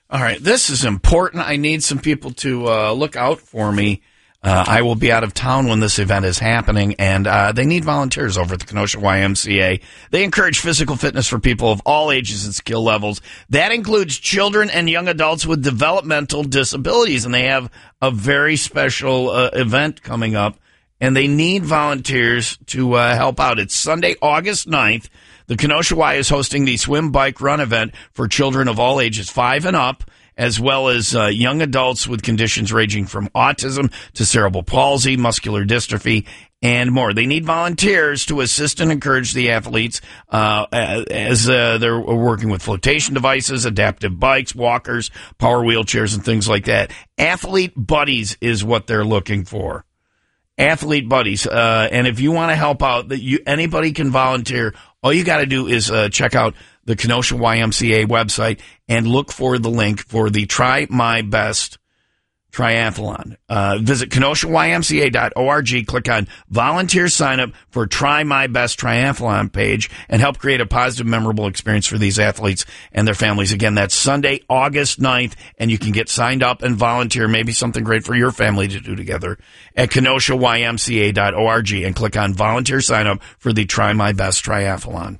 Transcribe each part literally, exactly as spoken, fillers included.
All right, this is important. I need some people to uh, look out for me. Uh, I will be out of town when this event is happening, and uh, they need volunteers over at the Kenosha Y M C A. They encourage physical fitness for people of all ages and skill levels. That includes children and young adults with developmental disabilities, and they have a very special uh, event coming up, and they need volunteers to uh, help out. It's Sunday, August ninth. The Kenosha Y is hosting the Swim, Bike, Run event for children of all ages, five and up, as well as uh, young adults with conditions ranging from autism to cerebral palsy, muscular dystrophy, and more. They need volunteers to assist and encourage the athletes uh, as uh, they're working with flotation devices, adaptive bikes, walkers, power wheelchairs, and things like that. Athlete buddies is what they're looking for. Athlete buddies. Uh, and if you want to help out, that you anybody can volunteer. All you got to do is uh, check out the Kenosha Y M C A website and look for the link for the Try My Best Triathlon. Uh, visit Kenosha Y M C A dot org, click on Volunteer Sign Up for Try My Best Triathlon page, and help create a positive, memorable experience for these athletes and their families. Again, that's Sunday, August ninth, and you can get signed up and volunteer, maybe something great for your family to do together, at Kenosha Y M C A dot org, and click on Volunteer Sign Up for the Try My Best Triathlon.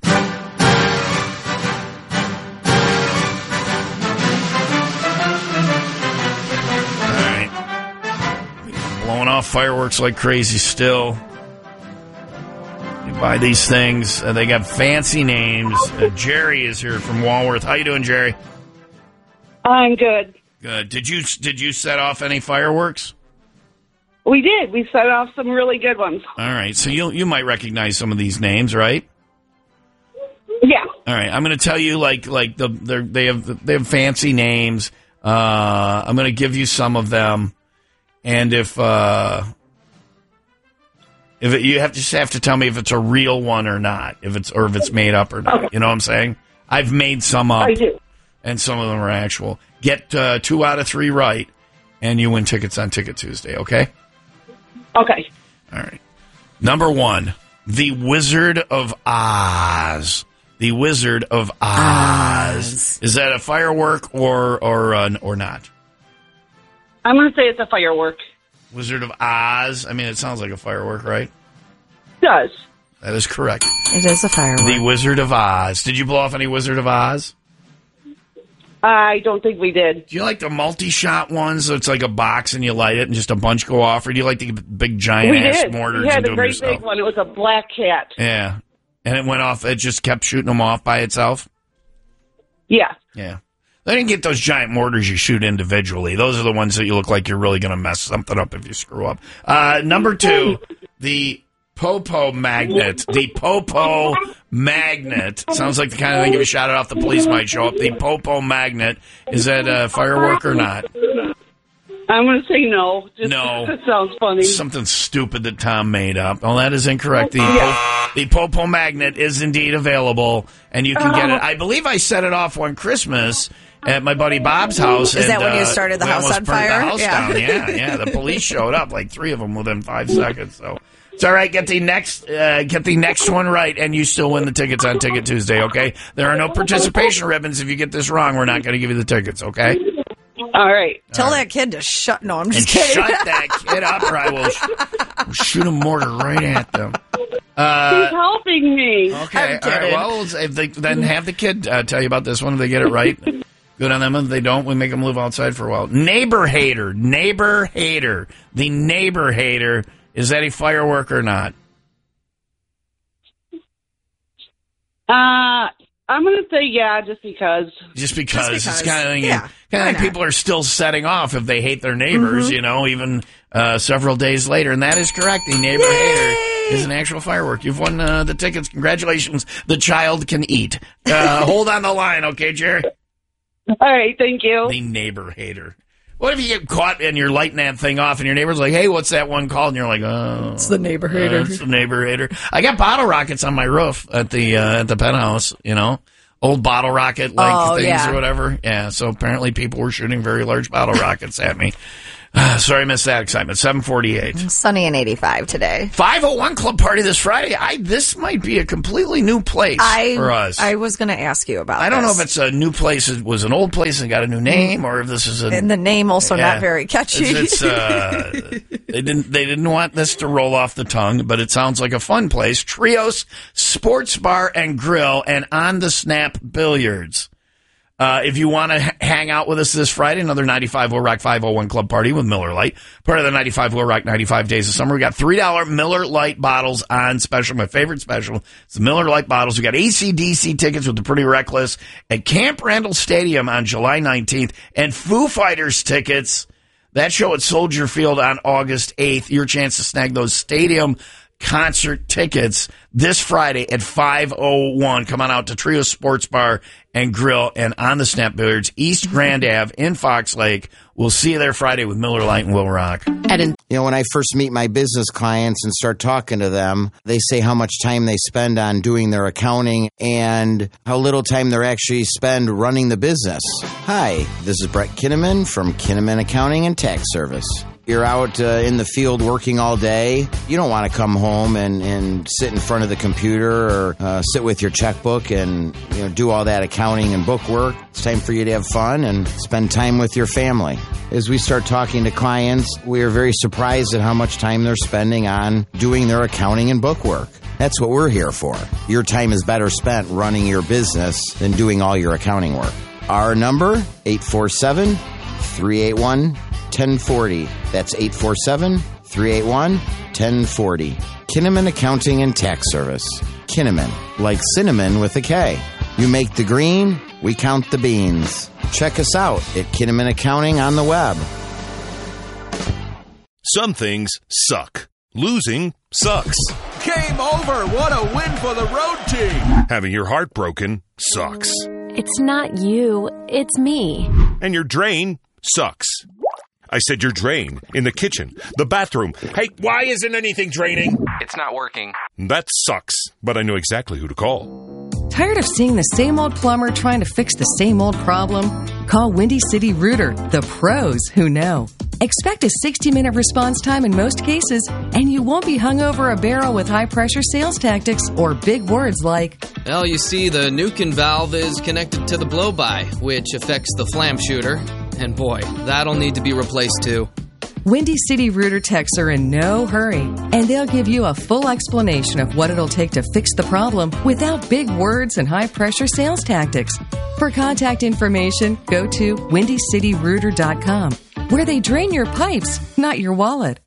Blowing off fireworks like crazy still. You buy these things, uh, they got fancy names. Uh, Jerry is here from Walworth. How you doing, Jerry? I'm good. Good. Did you did you set off any fireworks? We did. We set off some really good ones. All right. So you you might recognize some of these names, right? Yeah. All right. I'm going to tell you like like the they have they have fancy names. Uh, I'm going to give you some of them. And if uh, if it, you have to just have to tell me if it's a real one or not, if it's or if it's made up or not. Okay. You know what I'm saying? I've made some up, I do. And some of them are actual. Get uh, two out of three right, and you win tickets on Ticket Tuesday. Okay? Okay. All right. Number one, The Wizard of Oz. The Wizard of Oz. Oz. Is that a firework or or uh, or not? I'm going to say it's a firework. Wizard of Oz. I mean, it sounds like a firework, right? It does. That is correct. It is a firework. The Wizard of Oz. Did you blow off any Wizard of Oz? I don't think we did. Do you like the multi-shot ones? So it's like a box and you light it and just a bunch go off? Or do you like the big giant-ass mortars? We had and a great yourself? big one. It was a black cat. Yeah. And it went off. It just kept shooting them off by itself? Yeah. Yeah. They didn't get those giant mortars you shoot individually. Those are the ones that you look like you're really going to mess something up if you screw up. Uh, number two, the Popo Magnet. The Popo Magnet. Sounds like the kind of thing if you shot it off, the police might show up. The Popo Magnet. Is that a firework or not? I'm going to say no. Just, no. It sounds funny. Something stupid that Tom made up. Oh, that is incorrect. The, yeah. po- the Popo Magnet is indeed available, and you can get it. I believe I set it off one Christmas at my buddy Bob's house. Is and, that when you uh, started the house on fire? The house yeah. down. Yeah, yeah. The police showed up, like three of them within five seconds. So it's all right. Get the next, uh, get the next one right, and you still win the tickets on Ticket Tuesday. Okay. There are no participation ribbons. If you get this wrong, we're not going to give you the tickets. Okay. All right. Tell all that right. kid to shut. No, I'm just and kidding. Shut that kid up, or I will sh- shoot a mortar right at them. Uh, He's helping me. Okay. All right. Well, if they then have the kid uh, tell you about this one if they get it right. Good on them. If they don't, we make them live outside for a while. Neighbor hater. Neighbor hater. The neighbor hater. Is that a firework or not? Uh, I'm going to say yeah, just because. Just because. Just because. It's kind of thing. Yeah. Kind of like people are still setting off if they hate their neighbors, mm-hmm. you know, even uh, several days later. And that is correct. The neighbor Yay! hater is an actual firework. You've won uh, the tickets. Congratulations. The child can eat. Uh, hold on the line, okay, Jerry? All right, thank you. The neighbor hater. What if you get caught and you're lighting that thing off and your neighbor's like, hey, what's that one called? And you're like, oh. It's the neighbor hater. Uh, it's the neighbor hater. I got bottle rockets on my roof at the uh, at the penthouse, you know. Old bottle rocket like oh, things yeah. or whatever. Yeah, so apparently people were shooting very large bottle rockets at me. Sorry I missed that excitement. seven forty-eight. Sunny and eighty-five today. five oh one Club Party this Friday. I This might be a completely new place I, for us. I was going to ask you about I don't this. know if it's a new place, it was an old place and got a new name, or if this is a... And the name also yeah, not very catchy. It's, it's, uh, they didn't they didn't want this to roll off the tongue, but it sounds like a fun place. Trios Sports Bar and Grill and On the Snap Billiards. Uh, if you want to h- hang out with us this Friday, another ninety-five Will Rock five oh one Club Party with Miller Lite. Part of the ninety-five Will Rock ninety-five Days of Summer. We got three dollar Miller Lite bottles on special. My favorite special. It's the Miller Lite bottles. We got A C D C tickets with the Pretty Reckless at Camp Randall Stadium on July nineteenth. And Foo Fighters tickets. That show at Soldier Field on August eighth. Your chance to snag those stadium concert tickets this Friday at five oh one. Come on out to Trio Sports Bar and Grill and On the Snap Billiards, East Grand Ave in Fox Lake. We'll see you there Friday with Miller Lite and Will Rock. You know, when I first meet my business clients and start talking to them, they say how much time they spend on doing their accounting and how little time they actually spend running the business. Hi, this is Brett Kinnaman from Kinnaman Accounting and Tax Service. You're out uh, in the field working all day. You don't want to come home and, and sit in front of the computer or uh, sit with your checkbook and you know do all that accounting and book work. It's time for you to have fun and spend time with your family. As we start talking to clients, we are very surprised at how much time they're spending on doing their accounting and book work. That's what we're here for. Your time is better spent running your business than doing all your accounting work. Our number, eight four seven, three eight one, one zero four zero. That's eight four seven, three eight one, one zero four zero. Kinnaman Accounting and Tax Service. Kinnaman, like cinnamon with a K. You make the green, we count the beans. Check us out at Kinnaman Accounting on the web. Some things suck. Losing sucks. Game over. What a win for the road team. Having your heart broken sucks. It's not you, it's me. And your drain sucks. I said your drain. In the kitchen. The bathroom. Hey, why isn't anything draining? It's not working. That sucks. But I know exactly who to call. Tired of seeing the same old plumber trying to fix the same old problem? Call Windy City Rooter, the pros who know. Expect a sixty-minute response time in most cases, and you won't be hung over a barrel with high-pressure sales tactics or big words like, Well, you see, the Nukin valve is connected to the blow-by, which affects the flam shooter. And boy, that'll need to be replaced too. Windy City Rooter techs are in no hurry, and they'll give you a full explanation of what it'll take to fix the problem without big words and high-pressure sales tactics. For contact information, go to windy city rooter dot com, where they drain your pipes, not your wallet.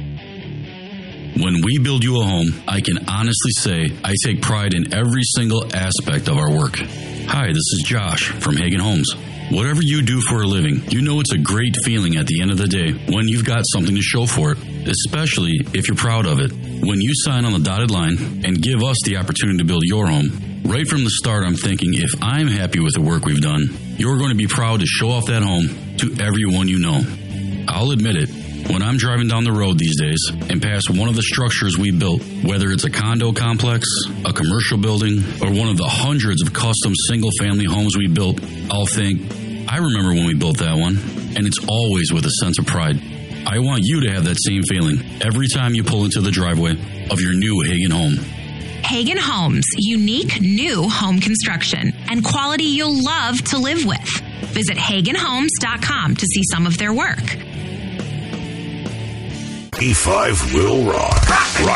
When we build you a home, I can honestly say I take pride in every single aspect of our work. Hi, this is Josh from Hagen Homes. Whatever you do for a living, you know it's a great feeling at the end of the day when you've got something to show for it, especially if you're proud of it. When you sign on the dotted line and give us the opportunity to build your home, right from the start I'm thinking if I'm happy with the work we've done, you're going to be proud to show off that home to everyone you know. I'll admit it, when I'm driving down the road these days and pass one of the structures we built, whether it's a condo complex, a commercial building, or one of the hundreds of custom single-family homes we built, I'll think, I remember when we built that one, and it's always with a sense of pride. I want you to have that same feeling every time you pull into the driveway of your new Hagen home. Hagen Homes, unique new home construction and quality you'll love to live with. Visit hagen homes dot com to see some of their work. E five will rock.